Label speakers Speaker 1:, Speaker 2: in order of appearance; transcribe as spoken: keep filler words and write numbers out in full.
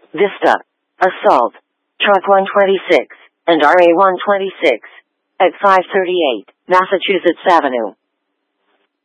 Speaker 1: Vista, Assault, Truck one twenty-six, and R A one twenty-six, at five thirty-eight Massachusetts Avenue.